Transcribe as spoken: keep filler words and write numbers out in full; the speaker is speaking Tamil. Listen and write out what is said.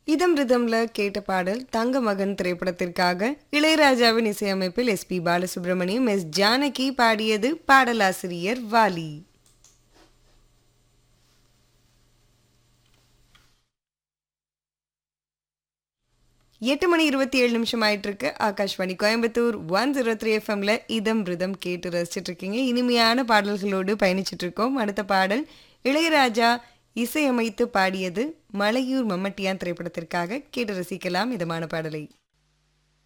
இதம் ரிதம்ல கேட்ட பாடல் தங்க மகன் திரைப்படத்திற்காக இளையராஜாவின் இசையமைப்பில் S B Balasubramaniam S Janaki பாடியது. பாடலாசிரியர் வாலி. எட்டு மணி இருபத்தி ஏழு நிமிஷம் ஆயிட்டு இருக்கு. Akashvani Coimbatore one zero three எஃப்எம்ல இதம் ரிதம் கேட்டு ரசிச்சுட்டு இருக்கீங்க. இனிமையான பாடல்களோடு பயணிச்சுட்டு இருக்கோம். அடுத்த பாடல் இளையராஜா இசையமைத்து பாடியது மலையூர் மம்மட்டியான் திரைப்படத்திற்காக. கேட்டு ரசிக்கலாம் இதமான பாடலை.